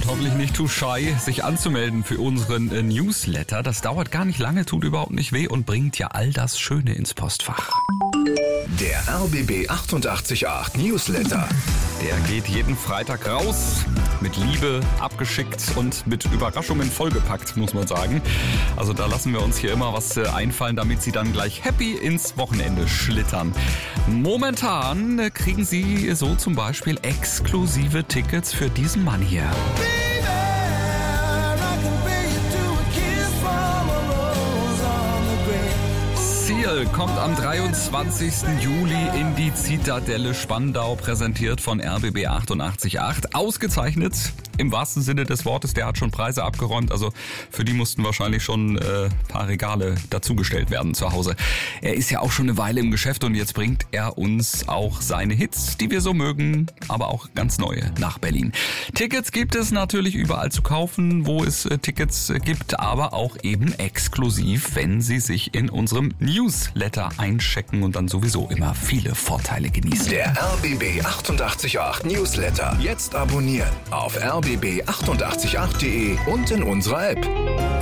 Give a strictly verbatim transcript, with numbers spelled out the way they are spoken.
und hoffentlich nicht too shy, sich anzumelden für unseren äh, Newsletter. Das dauert gar nicht lange, tut überhaupt nicht weh und bringt ja all das Schöne ins Postfach. Der R B B achtundachtzig Komma acht Newsletter. Der geht jeden Freitag raus. Mit Liebe abgeschickt und mit Überraschungen vollgepackt, muss man sagen. Also da lassen wir uns hier immer was äh, einfallen, damit Sie dann gleich happy ins Wochenende schlittern. Momentan äh, kriegen Sie so zum Beispiel exklusive Tickets für diesen Mann hier. Seal kommt am dreiundzwanzigsten Juli in die Zitadelle Spandau, präsentiert von R B B achtundachtzig Komma acht. Ausgezeichnet im wahrsten Sinne des Wortes, der hat schon Preise abgeräumt, also für die mussten wahrscheinlich schon äh, paar Regale dazugestellt werden zu Hause. Er ist ja auch schon eine Weile im Geschäft und jetzt bringt er uns auch seine Hits, die wir so mögen, aber auch ganz neue nach Berlin. Tickets gibt es natürlich überall zu kaufen, wo es äh, Tickets äh, gibt, aber auch eben exklusiv, wenn Sie sich in unserem Newsletter einchecken und dann sowieso immer viele Vorteile genießen. Der R B B achtundachtzig Komma acht Newsletter. Jetzt abonnieren auf r b b achtundachtzig Komma acht punkt de und in unserer App.